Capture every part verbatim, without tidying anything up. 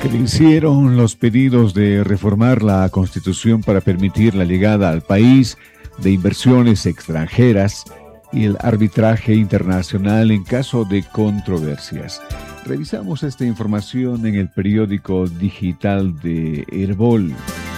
Crecieron los pedidos de reformar la Constitución para permitir la llegada al país de inversiones extranjeras y el arbitraje internacional en caso de controversias. Revisamos esta información en el periódico digital de Herbol.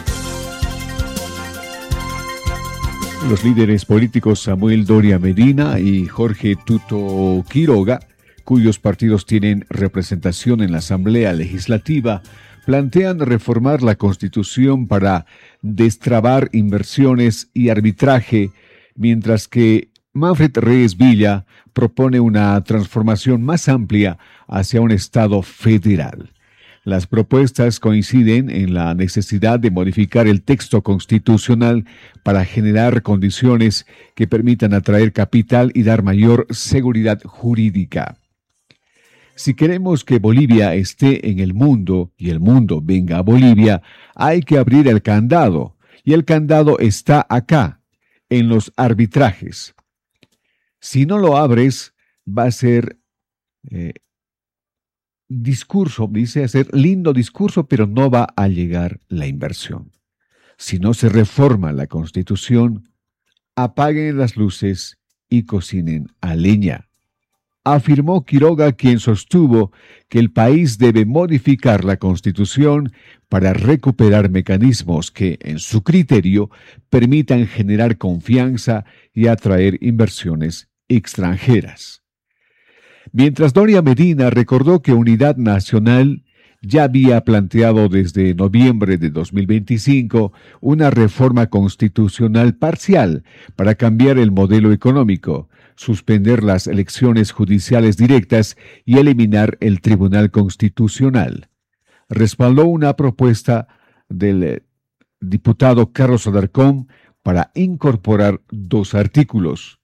Los líderes políticos Samuel Doria Medina y Jorge Tuto Quiroga, cuyos partidos tienen representación en la Asamblea Legislativa, plantean reformar la Constitución para destrabar inversiones y arbitraje, mientras que Manfred Reyes Villa propone una transformación más amplia hacia un Estado federal. Las propuestas coinciden en la necesidad de modificar el texto constitucional para generar condiciones que permitan atraer capital y dar mayor seguridad jurídica. Si queremos que Bolivia esté en el mundo y el mundo venga a Bolivia, hay que abrir el candado, y el candado está acá, en los arbitrajes. Si no lo abres, va a ser eh, discurso, dice hacer lindo discurso, pero no va a llegar la inversión. Si no se reforma la Constitución, apaguen las luces y cocinen a leña. Afirmó Quiroga, quien sostuvo que el país debe modificar la Constitución para recuperar mecanismos que, en su criterio, permitan generar confianza y atraer inversiones extranjeras. Mientras Doria Medina recordó que Unidad Nacional ya había planteado desde noviembre de dos mil veinticinco una reforma constitucional parcial para cambiar el modelo económico, suspender las elecciones judiciales directas y eliminar el Tribunal Constitucional. Respaldó una propuesta del diputado Carlos Alarcón para incorporar dos artículos.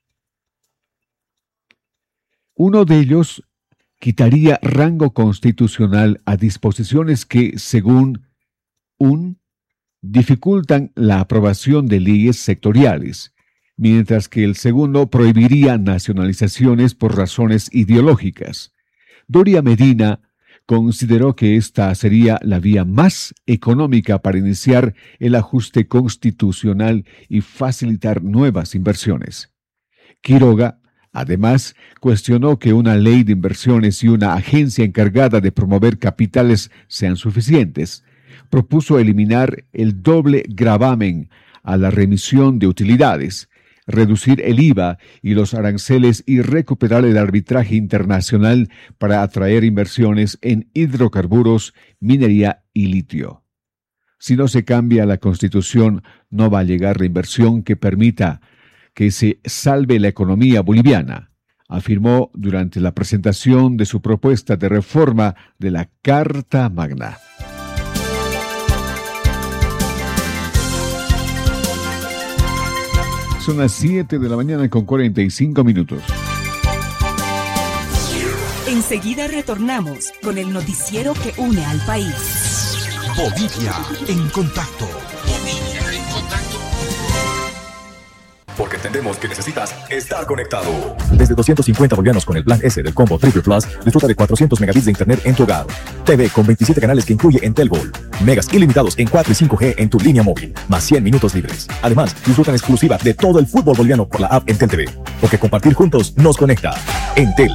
Uno de ellos quitaría rango constitucional a disposiciones que, según un, dificultan la aprobación de leyes sectoriales, mientras que el segundo prohibiría nacionalizaciones por razones ideológicas. Doria Medina consideró que esta sería la vía más económica para iniciar el ajuste constitucional y facilitar nuevas inversiones. Quiroga, además, cuestionó que una ley de inversiones y una agencia encargada de promover capitales sean suficientes. Propuso eliminar el doble gravamen a la remisión de utilidades, reducir el I V A y los aranceles y recuperar el arbitraje internacional para atraer inversiones en hidrocarburos, minería y litio. Si no se cambia la Constitución, no va a llegar la inversión que permita que se salve la economía boliviana, afirmó durante la presentación de su propuesta de reforma de la Carta Magna. Son las siete de la mañana con cuarenta y cinco minutos. Enseguida retornamos con el noticiero que une al país. Bolivia en contacto. Bolivia en contacto. Porque entendemos que necesitas estar conectado. Desde doscientos cincuenta bolivianos con el plan S del combo Triple Plus, disfruta de cuatrocientos megabits de internet en tu hogar. T V con veintisiete canales que incluye Entelgol. Megas ilimitados en cuatro y cinco G en tu línea móvil, más cien minutos libres. Además, disfruta en exclusiva de todo el fútbol boliviano por la app Entel T V. Porque compartir juntos nos conecta. Entel.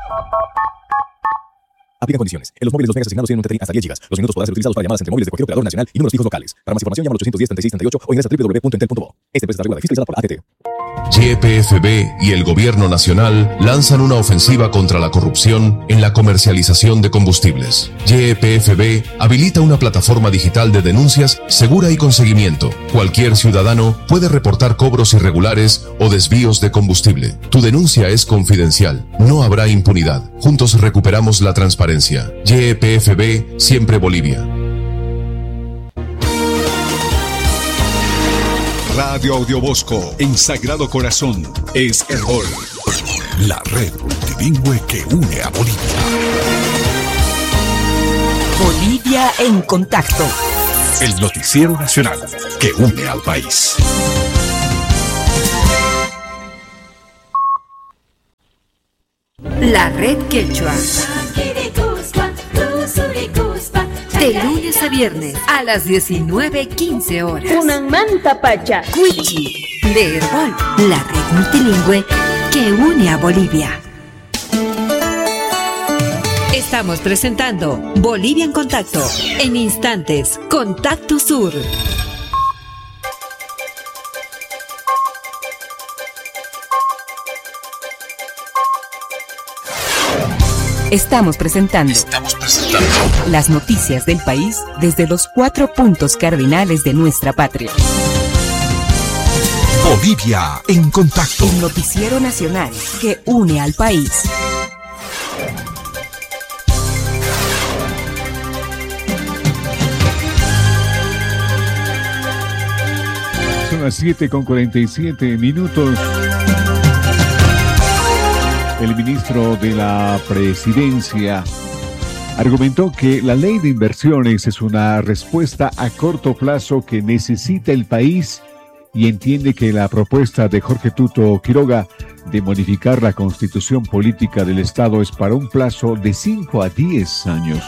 Aplica condiciones. En los móviles los megas asignados tienen un tetri hasta diez gigas. Los minutos podrán ser utilizados para llamadas entre móviles de cualquier operador nacional y números fijos locales. Para más información llama al ochocientos diez, treinta y seis, treinta y ocho o ingresa a doble u doble u doble u punto entel punto bo. Esta empresa está regulada y fiscalizada por A T T. Y E P F B y el Gobierno Nacional lanzan una ofensiva contra la corrupción en la comercialización de combustibles. Y E P F B habilita una plataforma digital de denuncias segura y con seguimiento. Cualquier ciudadano puede reportar cobros irregulares o desvíos de combustible. Tu denuncia es confidencial. No habrá impunidad. Juntos recuperamos la transparencia. Y E P F B, siempre Bolivia. Radio Audio Bosco en Sagrado Corazón es Herbol, la red multilingüe que une a Bolivia. Bolivia en contacto. El noticiero nacional que une al país. La red quechua te De lunes a viernes a las diecinueve quince horas. Una manta pacha. Cuichi de Herbol, la red multilingüe que une a Bolivia. Estamos presentando Bolivia en Contacto. En instantes, Contacto Sur. Estamos presentando, Estamos presentando las noticias del país desde los cuatro puntos cardinales de nuestra patria. Bolivia en Contacto. El noticiero nacional que une al país. Son las siete con cuarenta y siete minutos. El ministro de la Presidencia argumentó que la ley de inversiones es una respuesta a corto plazo que necesita el país y entiende que la propuesta de Jorge Tuto Quiroga de modificar la constitución política del Estado es para un plazo de cinco a diez años.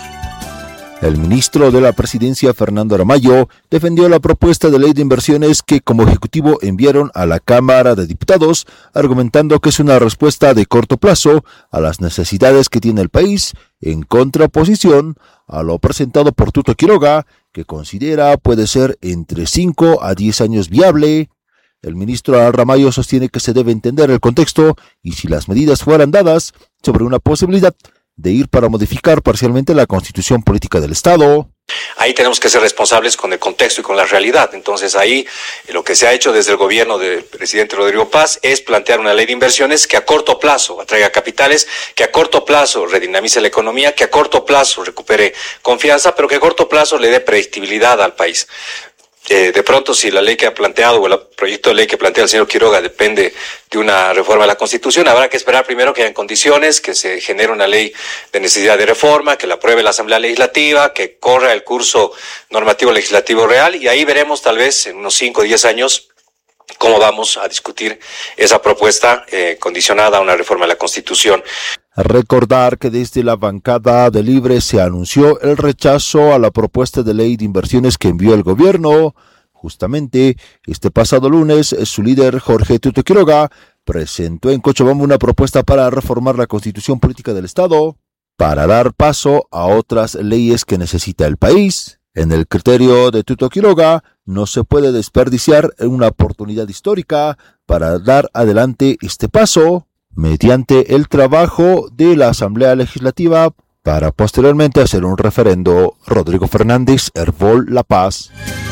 El ministro de la Presidencia, Fernando Aramayo, defendió la propuesta de ley de inversiones que como Ejecutivo enviaron a la Cámara de Diputados, argumentando que es una respuesta de corto plazo a las necesidades que tiene el país, en contraposición a lo presentado por Tuto Quiroga, que considera puede ser entre cinco a diez años viable. El ministro Aramayo sostiene que se debe entender el contexto y si las medidas fueran dadas sobre una posibilidad de ir para modificar parcialmente la constitución política del Estado. Ahí tenemos que ser responsables con el contexto y con la realidad. Entonces ahí lo que se ha hecho desde el gobierno del presidente Rodrigo Paz es plantear una ley de inversiones que a corto plazo atraiga capitales, que a corto plazo redinamice la economía, que a corto plazo recupere confianza, pero que a corto plazo le dé predictibilidad al país. Eh, de pronto, si la ley que ha planteado o el proyecto de ley que plantea el señor Quiroga depende de una reforma de la Constitución, habrá que esperar primero que hayan condiciones, que se genere una ley de necesidad de reforma, que la apruebe la Asamblea Legislativa, que corra el curso normativo legislativo real, y ahí veremos tal vez en unos cinco o diez años cómo vamos a discutir esa propuesta eh, condicionada a una reforma de la Constitución. Recordar que desde la bancada de Libre se anunció el rechazo a la propuesta de ley de inversiones que envió el gobierno. Justamente este pasado lunes, su líder Jorge Tuto Quiroga presentó en Cochabamba una propuesta para reformar la constitución política del Estado, para dar paso a otras leyes que necesita el país. En el criterio de Tuto Quiroga, no se puede desperdiciar una oportunidad histórica para dar adelante este paso mediante el trabajo de la Asamblea Legislativa para posteriormente hacer un referendo. Rodrigo Fernández, Herbol, La Paz.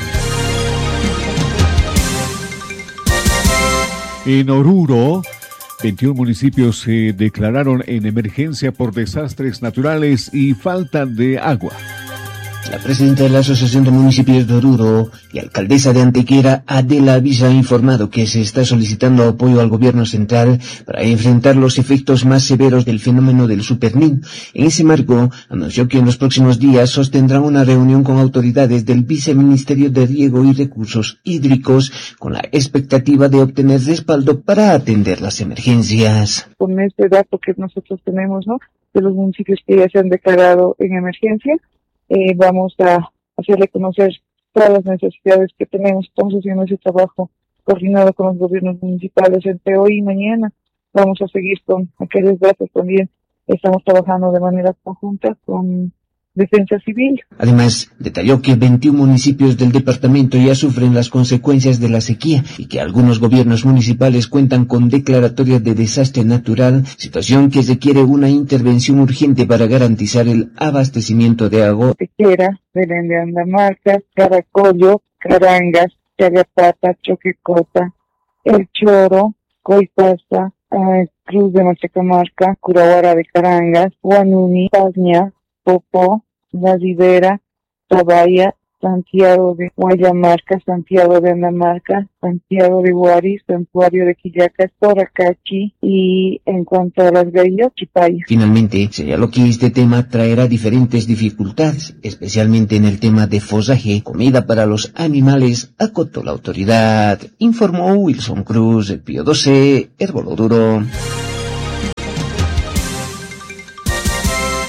En Oruro, veintiún municipios se declararon en emergencia por desastres naturales y falta de agua. La presidenta de la Asociación de Municipios de Oruro y alcaldesa de Antequera, Adela Avisa, ha informado que se está solicitando apoyo al gobierno central para enfrentar los efectos más severos del fenómeno del Superniño. En ese marco, anunció que en los próximos días sostendrán una reunión con autoridades del Viceministerio de Riego y Recursos Hídricos con la expectativa de obtener respaldo para atender las emergencias. Con este dato que nosotros tenemos, ¿no?, de los municipios que ya se han declarado en emergencia, Eh, vamos a hacerle conocer todas las necesidades que tenemos. Estamos haciendo ese trabajo coordinado con los gobiernos municipales entre hoy y mañana. Vamos a seguir con aquellos datos también. Estamos trabajando de manera conjunta con Defensa Civil. Además, detalló que veintiún municipios del departamento ya sufren las consecuencias de la sequía y que algunos gobiernos municipales cuentan con declaratorias de desastre natural, situación que requiere una intervención urgente para garantizar el abastecimiento de agua. Tequera, Belén de Andamarca, Caracollo, Carangas, Chagapata, Choquecota, El Choro, Coipasa, eh, Cruz de Machacamarca, Curahuara de Carangas, Huanuni, Pazña, Popó, La Ribera, Tabaya, Santiago de Guayamarca, Santiago de Andamarca, Santiago de Huaris, Santuario de Quillacas, Toracachi y en cuanto a las Gaillas, Chipaya. Finalmente, señaló que este tema traerá diferentes dificultades, especialmente en el tema de fosaje, comida para los animales, acotó la autoridad. Informó Wilson Cruz, el Pío doce, Herbol Oruro.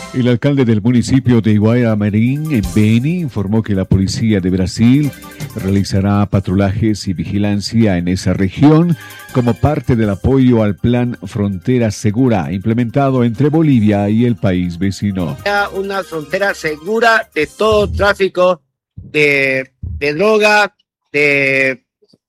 El alcalde del municipio de Guayamarín, en Beni, informó que la policía de Brasil realizará patrullajes y vigilancia en esa región como parte del apoyo al plan Frontera Segura implementado entre Bolivia y el país vecino. Una frontera segura de todo tráfico de, de droga, de,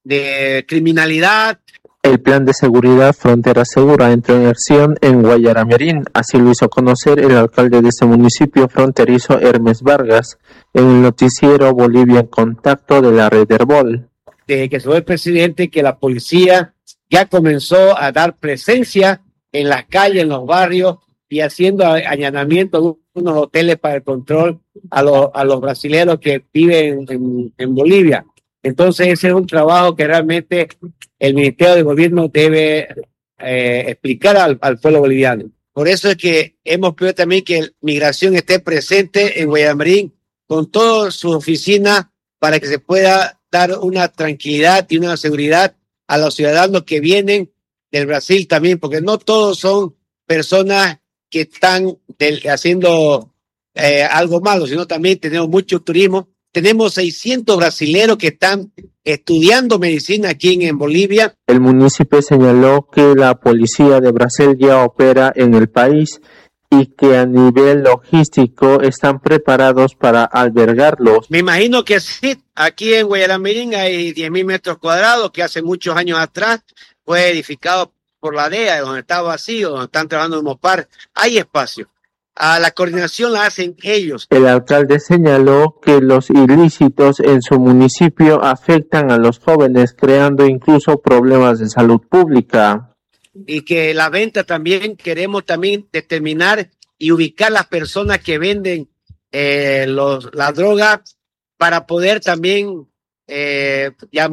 de criminalidad. El plan de seguridad Frontera Segura entró en acción en Guayamarín, así lo hizo conocer el alcalde de ese municipio fronterizo, Hermes Vargas, en el noticiero Bolivia en Contacto de la red Herbol. Desde que fue el presidente, que la policía ya comenzó a dar presencia en las calles, en los barrios, y haciendo allanamientos de unos hoteles para el control a los, a los brasileños que viven en, en Bolivia. Entonces ese es un trabajo que realmente el Ministerio de Gobierno debe eh, explicar al, al pueblo boliviano. Por eso es que hemos pedido también que Migración esté presente en Guayamarín con todas sus oficinas para que se pueda dar una tranquilidad y una seguridad a los ciudadanos que vienen del Brasil también, porque no todos son personas que están del, haciendo eh, algo malo, sino también tenemos mucho turismo. Tenemos seiscientos brasileños que están estudiando medicina aquí en, en Bolivia. El municipio señaló que la policía de Brasil ya opera en el país y que a nivel logístico están preparados para albergarlos. Me imagino que sí, aquí en Guayamarín hay diez mil metros cuadrados que hace muchos años atrás fue edificado por la D E A, donde está vacío, donde están trabajando en Mopar. Hay espacio. A la coordinación la hacen ellos. El alcalde señaló que los ilícitos en su municipio afectan a los jóvenes, creando incluso problemas de salud pública. Y que la venta también, queremos también determinar y ubicar las personas que venden eh, los, la droga para poder también, eh, ya,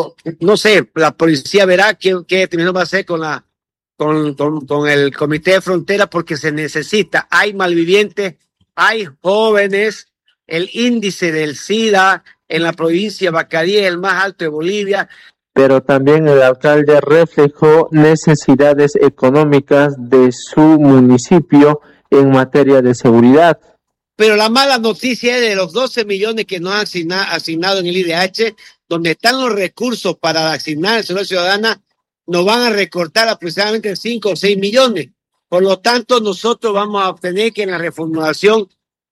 no sé, la policía verá qué, qué determinación va a hacer con la Con, con, con el Comité de Frontera, porque se necesita. Hay malvivientes, hay jóvenes, el índice del SIDA en la provincia de Bacardí es el más alto de Bolivia. Pero también el alcalde reflejó necesidades económicas de su municipio en materia de seguridad. Pero la mala noticia es de los doce millones que nos han asigna, asignado en el I D H, donde están los recursos para asignar a la seguridad ciudadana, nos van a recortar aproximadamente cinco o seis millones. Por lo tanto, nosotros vamos a tener que en la reformulación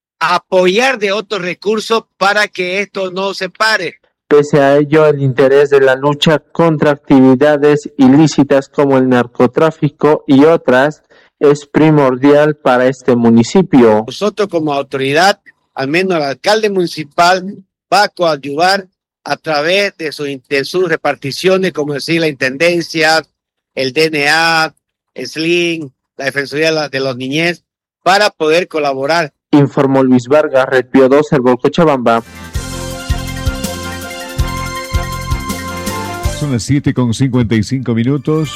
apoyar de otros recursos para que esto no se pare. Pese a ello, el interés de la lucha contra actividades ilícitas como el narcotráfico y otras es primordial para este municipio. Nosotros como autoridad, al menos el alcalde municipal, va a coadyuvar a través de, su, de sus reparticiones, como decir la Intendencia, el D N A, S L I N, la Defensoría de, la, de los Niñez, para poder colaborar. Informó Luis Vargas, Red Pío dos, Herbol Cochabamba. Son las siete con cincuenta y cinco minutos.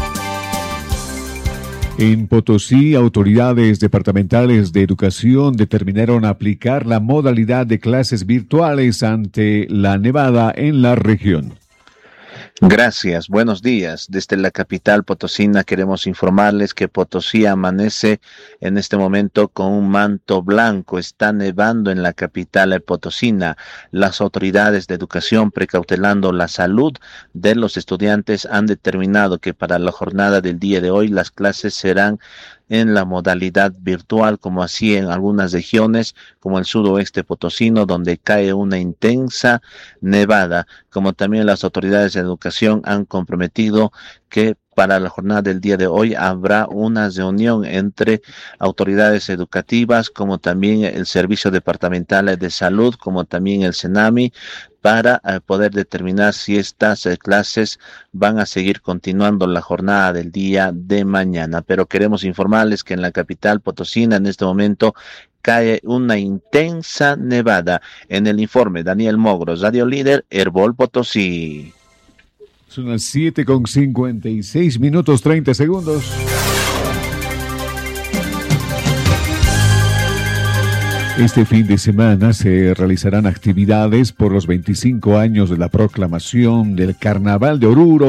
En Potosí, autoridades departamentales de educación determinaron aplicar la modalidad de clases virtuales ante la nevada en la región. Gracias, buenos días. Desde la capital potosina queremos informarles que Potosí amanece en este momento con un manto blanco. Está nevando en la capital potosina. Las autoridades de educación, precautelando la salud de los estudiantes, han determinado que para la jornada del día de hoy las clases serán en la modalidad virtual, como así en algunas regiones, como el sudoeste potosino, donde cae una intensa nevada, como también las autoridades de educación han comprometido que para la jornada del día de hoy habrá una reunión entre autoridades educativas, como también el Servicio Departamental de Salud, como también el SENAMI, para eh, poder determinar si estas eh, clases van a seguir continuando la jornada del día de mañana. Pero queremos informarles que en la capital potosina en este momento cae una intensa nevada. En el informe, Daniel Mogros, Radio Líder, Herbol Potosí. Son las siete con cincuenta y seis minutos treinta segundos. Este fin de semana se realizarán actividades por los veinticinco años de la proclamación del Carnaval de Oruro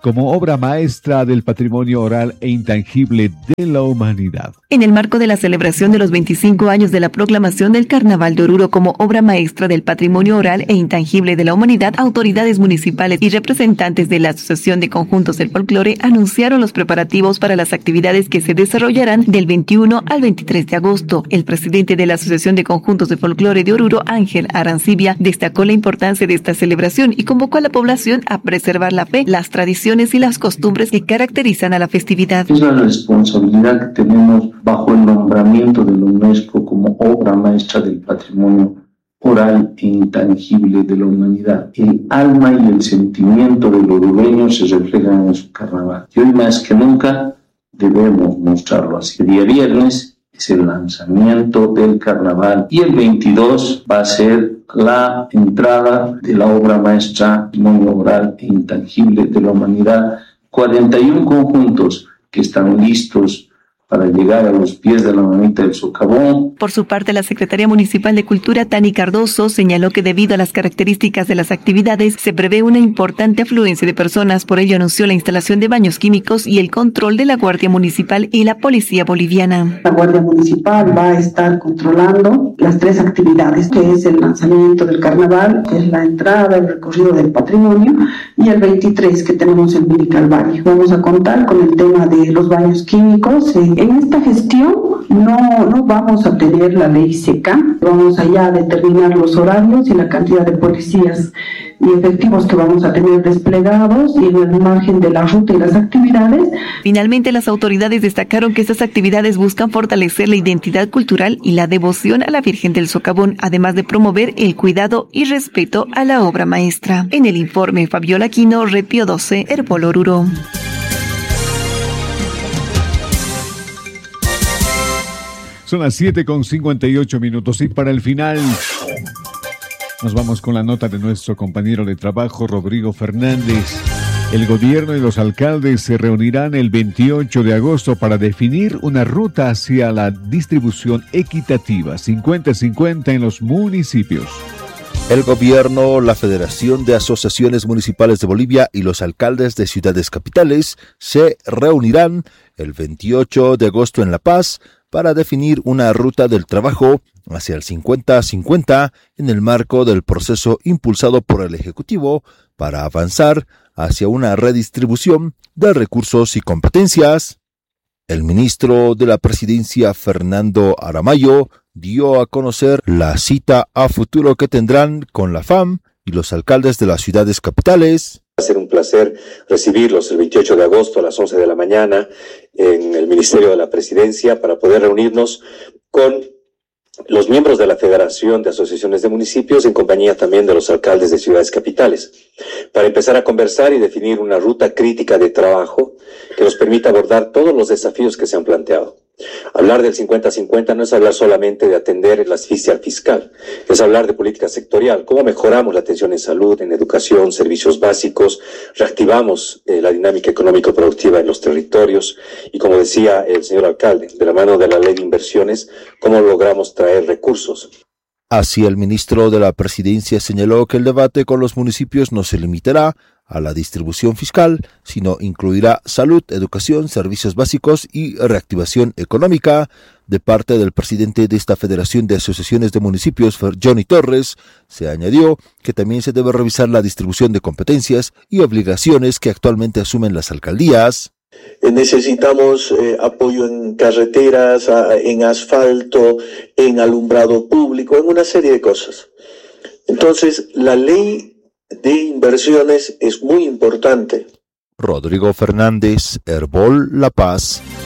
como obra maestra del patrimonio oral e intangible de la humanidad. En el marco de la celebración de los veinticinco años de la proclamación del Carnaval de Oruro como obra maestra del patrimonio oral e intangible de la humanidad, autoridades municipales y representantes de la Asociación de Conjuntos del Folclore anunciaron los preparativos para las actividades que se desarrollarán del veintiuno al veintitrés de agosto. El presidente de la Asociación de Conjuntos de Folclore de Oruro, Ángel Arancibia, destacó la importancia de esta celebración y convocó a la población a preservar la fe, las tradiciones y las costumbres que caracterizan a la festividad. Es la responsabilidad que tenemos bajo el nombramiento de la UNESCO como obra maestra del patrimonio oral e intangible de la humanidad. El alma y el sentimiento del orureño se reflejan en su carnaval. Y hoy más que nunca debemos mostrarlo así. El día viernes es el lanzamiento del carnaval y el veintidós va a ser la entrada de la obra maestra patrimonio oral e intangible de la humanidad. cuarenta y uno conjuntos que están listos para llegar a los pies de la mamita del socavón. Por su parte, la Secretaría Municipal de Cultura, Tani Cardoso, señaló que debido a las características de las actividades, se prevé una importante afluencia de personas. Por ello, anunció la instalación de baños químicos y el control de la Guardia Municipal y la Policía Boliviana. La Guardia Municipal va a estar controlando las tres actividades, que es el lanzamiento del carnaval, que es la entrada, el recorrido del patrimonio, y el veintitrés, que tenemos el mini calvario. Vamos a contar con el tema de los baños químicos. En esta gestión no, no vamos a tener la ley seca, vamos allá a determinar los horarios y la cantidad de policías y efectivos que vamos a tener desplegados y en el margen de la ruta y las actividades. Finalmente, las autoridades destacaron que estas actividades buscan fortalecer la identidad cultural y la devoción a la Virgen del Socavón, además de promover el cuidado y respeto a la obra maestra. En el informe, Fabiola Aquino, Repio doce, Herbol Oruro. Son las siete con cincuenta y ocho minutos y para el final nos vamos con la nota de nuestro compañero de trabajo, Rodrigo Fernández. El gobierno y los alcaldes se reunirán el veintiocho de agosto para definir una ruta hacia la distribución equitativa cincuenta cincuenta en los municipios. El gobierno, la Federación de Asociaciones Municipales de Bolivia y los alcaldes de ciudades capitales se reunirán el veintiocho de agosto en La Paz para definir una ruta del trabajo hacia el cincuenta cincuenta en el marco del proceso impulsado por el Ejecutivo para avanzar hacia una redistribución de recursos y competencias. El ministro de la Presidencia, Fernando Aramayo, dio a conocer la cita a futuro que tendrán con la F A M y los alcaldes de las ciudades capitales. Va a ser un placer recibirlos el veintiocho de agosto a las once de la mañana en el Ministerio de la Presidencia para poder reunirnos con los miembros de la Federación de Asociaciones de Municipios en compañía también de los alcaldes de ciudades capitales, para empezar a conversar y definir una ruta crítica de trabajo que nos permita abordar todos los desafíos que se han planteado. Hablar del cincuenta cincuenta no es hablar solamente de atender la asfixia fiscal, es hablar de política sectorial, cómo mejoramos la atención en salud, en educación, servicios básicos, reactivamos eh, la dinámica económico-productiva en los territorios y, como decía el señor alcalde, de la mano de la ley de inversiones, cómo logramos traer recursos. Así, el ministro de la Presidencia señaló que el debate con los municipios no se limitará a la distribución fiscal, sino incluirá salud, educación, servicios básicos y reactivación económica. De parte del presidente de esta Federación de Asociaciones de Municipios, Johnny Torres, se añadió que también se debe revisar la distribución de competencias y obligaciones que actualmente asumen las alcaldías. Necesitamos eh, apoyo en carreteras, a, en asfalto, en alumbrado público, en una serie de cosas. Entonces, la ley de inversiones es muy importante. Rodrigo Fernández, Herbol, La Paz.